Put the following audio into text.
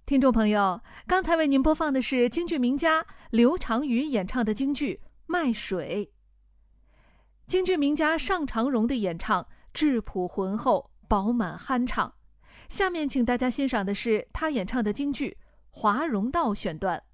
听众朋友，刚才为您播放的是京剧名家刘长瑜演唱的京剧《卖水》。京剧名家尚长荣的演唱质朴浑厚、饱满酣畅。下面请大家欣赏的是他演唱的京剧《华容道》选段。